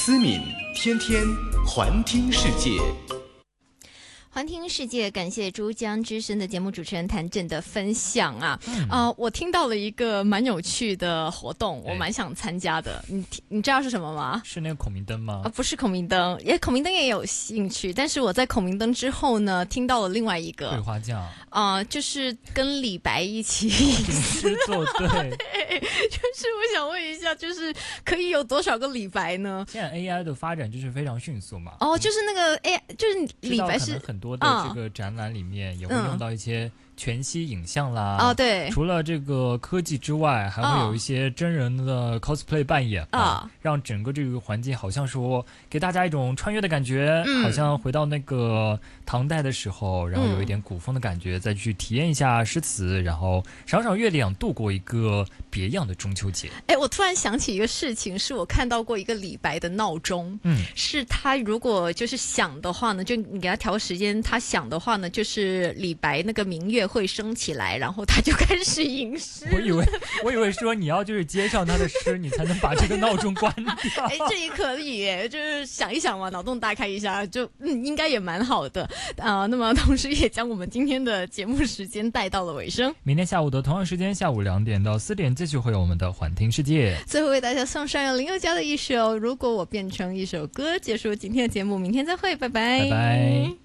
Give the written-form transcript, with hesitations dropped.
思敏天天环听世界。 环听世界，感谢珠江之声的节目主持人谭震的分享啊！我听到了一个蛮有趣的活动，我蛮想参加的。你知道是什么吗？ 是那个孔明灯吗？ 不是孔明灯，孔明灯也有兴趣，但是我在孔明灯之后呢，听到了另外一个桂花酱， 就是跟李白一起诗作对。 就是我想问一下，就是可以有多少个李白呢？ 现在 AI 的发展就是非常迅速嘛。 就是那个就是李白是很多的这个展览里面也会用到一些全息影像啦。 对， 除了这个科技之外，还会有一些真人的 cosplay 扮演让整个这个环境好像说给大家一种穿越的感觉，好像回到那个唐代的时候，然后有一点古风的感觉，再去体验一下诗词，然后赏赏月亮，度过一个别样的中秋节。 我突然想起一个事情，是我看到过一个李白的闹钟，是他如果就是响的话呢，就你给他调时间，他响的话呢，就是李白那个明月会升起来，然后他就开始吟诗。 我以为说你要就是接上他的诗，你才能把这个闹钟关掉。 这也可以耶，就是想一想嘛，脑洞大开一下，就应该也蛮好的那么同时也将我们今天的节目时间带到了尾声。 明天下午的同样时间，下午2点到4点，继续会有我们的环听世界。 最后为大家送上由林宥嘉的一首《如果我变成一首歌》，结束今天的节目，明天再会，拜拜， 拜拜。